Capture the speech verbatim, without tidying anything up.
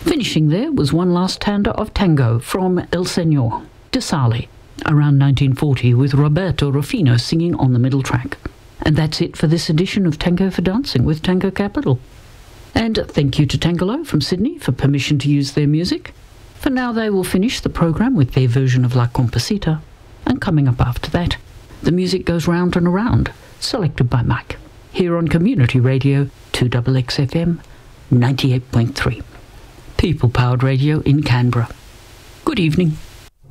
Finishing there was one last tanda of tango from El Señor, de Sale, around nineteen forty, with Roberto Rufino singing on the middle track. And that's it for this edition of Tango for Dancing with Tango Capital. And thank you to Tangalo from Sydney for permission to use their music. For now, they will finish the program with their version of La Compasita. And coming up after that, the music goes round and around, selected by Mike, here on Community Radio two X X F M ninety-eight point three. People-powered radio in Canberra. Good evening.